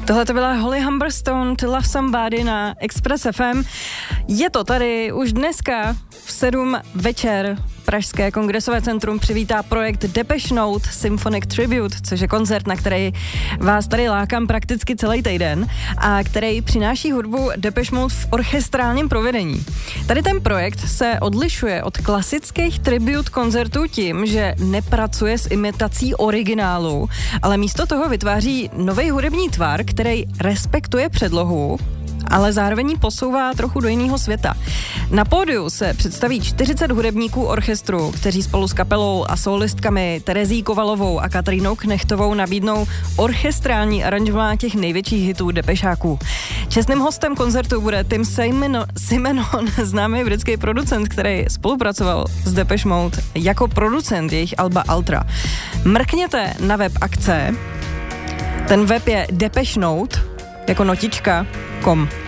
Tohle to byla Holly Humberstone, To Love Somebody na Express FM. Je to tady už dneska v 7 večer. Pražské kongresové centrum přivítá projekt Depeche Mode Symphonic Tribute, což je koncert, na který vás tady lákám prakticky celý týden a který přináší hudbu Depeche Mode v orchestrálním provedení. Tady ten projekt se odlišuje od klasických tribute koncertů tím, že nepracuje s imitací originálu, ale místo toho vytváří nový hudební tvar, který respektuje předlohu, ale zároveň ji posouvá trochu do jiného světa. Na pódiu se představí 40 hudebníků orchestru, kteří spolu s kapelou a solistkami Terezí Kovalovou a Katerínou Knechtovou nabídnou orchestrální aranžování těch největších hitů Depešáků. Čestným hostem koncertu bude Tim Simenon, známý britský producent, který spolupracoval s Depeche Mode jako producent jejich alba Ultra. Mrkněte na web akce, ten web je Depeche Note, jako notička.com.